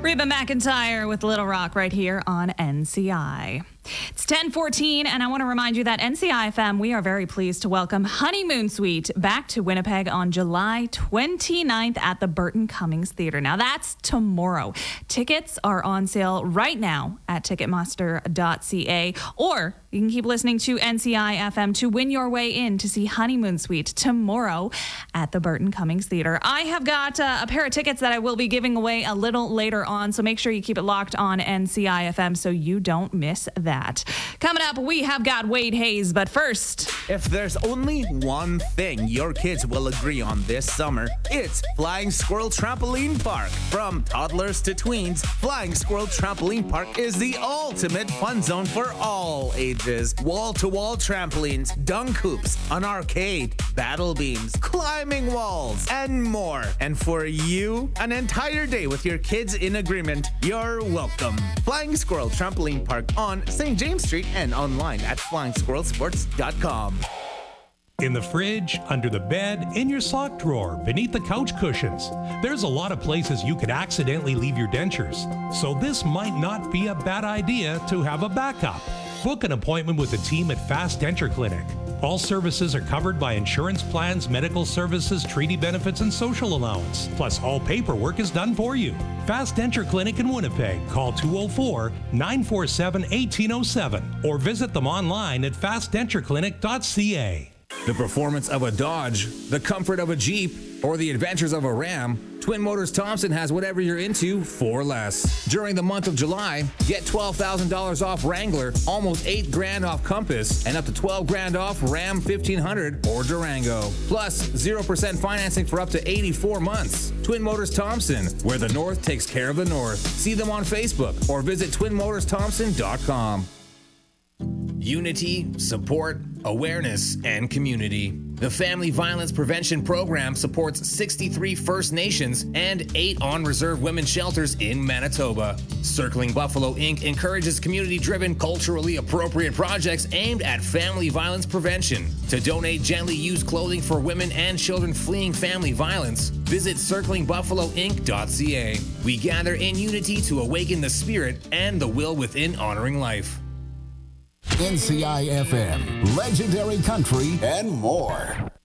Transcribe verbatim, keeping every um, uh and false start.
Reba McEntire with Little Rock right here on N C I. It's ten fourteen, and I want to remind you that N C I F M, we are very pleased to welcome Honeymoon Suite back to Winnipeg on July twenty-ninth at the Burton Cummings Theatre. Now, that's tomorrow. Tickets are on sale right now at ticketmaster dot c a, or you can keep listening to N C I F M to win your way in to see Honeymoon Suite tomorrow at the Burton Cummings Theatre. I have got uh, a pair of tickets that I will be giving away a little later on, so make sure you keep it locked on N C I F M so you don't miss that. Coming up, we have got Wade Hayes, but first... If there's only one thing your kids will agree on this summer, it's Flying Squirrel Trampoline Park. From toddlers to tweens, Flying Squirrel Trampoline Park is the ultimate fun zone for all ages. Wall-to-wall trampolines, dunk hoops, an arcade, battle beams, climbing walls, and more. And for you, an entire day with your kids in agreement, you're welcome. Flying Squirrel Trampoline Park on Saint James Street and online at flying squirrel sports dot com. In the fridge, under the bed, in your sock drawer, beneath the couch cushions. There's a lot of places you could accidentally leave your dentures. So this might not be a bad idea to have a backup. Book an appointment with the team at Fast Denture Clinic. All services are covered by insurance plans, medical services, treaty benefits, and social allowance. Plus, all paperwork is done for you. Fast Denture Clinic in Winnipeg. Call two oh four, nine four seven, one eight oh seven or visit them online at fast denture clinic dot c a. The performance of a Dodge, the comfort of a Jeep, or the adventures of a Ram, Twin Motors Thompson has whatever you're into for less. During the month of July, get twelve thousand dollars off Wrangler, almost eight grand off Compass, and up to twelve grand off Ram fifteen hundred or Durango. Plus, zero percent financing for up to eighty-four months. Twin Motors Thompson, where the North takes care of the North. See them on Facebook or visit twin motors thompson dot com. Unity, support, awareness, and community. The Family Violence Prevention Program supports sixty-three First Nations and eight on-reserve women's shelters in Manitoba. Circling Buffalo Incorporated encourages community-driven, culturally appropriate projects aimed at family violence prevention. To donate gently used clothing for women and children fleeing family violence, visit circling buffalo inc dot c a. We gather in unity to awaken the spirit and the will within honoring life. N C I F M, legendary country, and more.